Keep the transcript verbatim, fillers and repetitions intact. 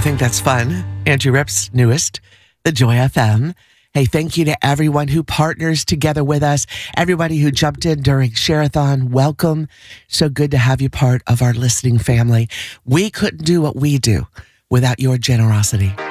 think that's fun. Andrew Ripp's newest, The Joy F M. Hey, thank you to everyone who partners together with us, everybody who jumped in during Share-a-thon. Welcome. So good to have you part of our listening family. We couldn't do what we do without your generosity.